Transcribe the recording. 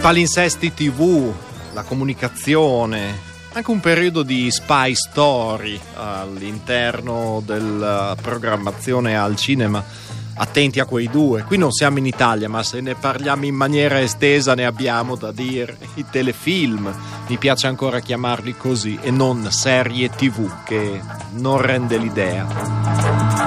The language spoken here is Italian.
palinsesti TV, la comunicazione, anche un periodo di spy story all'interno della programmazione al cinema. Attenti a quei due. Qui non siamo in Italia, ma se ne parliamo in maniera estesa ne abbiamo da dire. I telefilm, mi piace ancora chiamarli così, e non serie TV, che non rende l'idea.